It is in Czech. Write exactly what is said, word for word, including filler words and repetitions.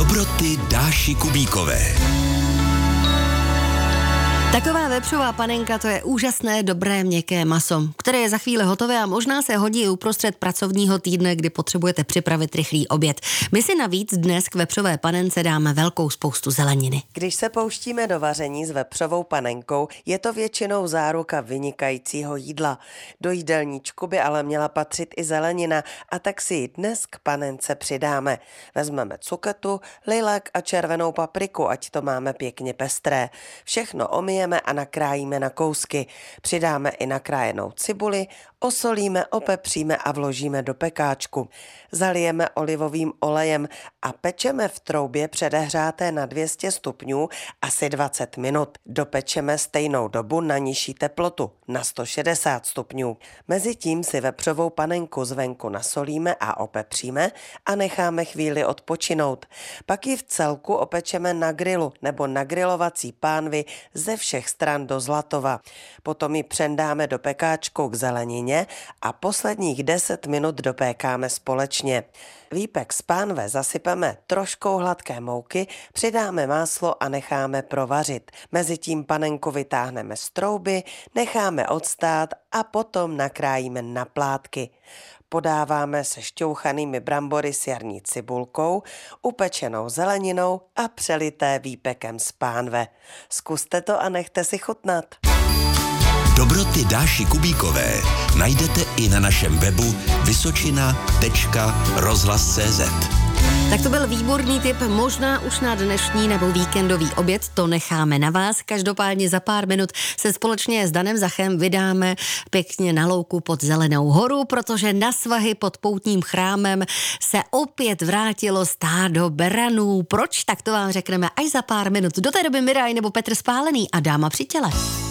Dobroty Dáši Kubíkové. Taková vepřová panenka, to je úžasné, dobré, měkké maso, které je za chvíli hotové a možná se hodí uprostřed pracovního týdne, kdy potřebujete připravit rychlý oběd. My si navíc dnes k vepřové panence dáme velkou spoustu zeleniny. Když se pouštíme do vaření s vepřovou panenkou, je to většinou záruka vynikajícího jídla. Do jídelníčku by ale měla patřit i zelenina, a tak si ji dnes k panence přidáme. Vezmeme cuketu, lilac a červenou papriku, ať to máme pěkně pestré. Všechno omyjeme a nakrájíme na kousky. Přidáme i nakrájenou cibuli, osolíme, opepříme a vložíme do pekáčku. Zalijeme olivovým olejem a pečeme v troubě předehřáté na dvě stě stupňů asi dvacet minut. Dopečeme stejnou dobu na nižší teplotu, na sto šedesát stupňů. Mezitím si vepřovou panenku zvenku nasolíme a opepříme a necháme chvíli odpočinout. Pak ji v celku opečeme na grilu nebo na grilovací pánvi ze všech stran do zlatova. Potom ji přendáme do pekáčku k zelenině a posledních deset minut dopékáme společně. Výpek z pánve zasypeme troškou hladké mouky, přidáme máslo a necháme provařit. Mezitím panenku vytáhneme z trouby, necháme odstát a potom nakrájíme na plátky. Podáváme se šťouchanými brambory s jarní cibulkou, upečenou zeleninou a přelité výpekem z pánve. Zkuste to a nechte si chutnat. Dobroty Dáši Kubíkové najdete i na našem webu vysočina tečka rozhlas tečka cé zet. Tak to byl výborný tip, možná už na dnešní nebo víkendový oběd, to necháme na vás. Každopádně za pár minut se společně s Danem Zachem vydáme pěkně na louku pod Zelenou horu, protože na svahy pod poutním chrámem se opět vrátilo stádo beranů. Proč? Tak to vám řekneme až za pár minut. Do té doby Miraj nebo Petr Spálený a dáma při těle.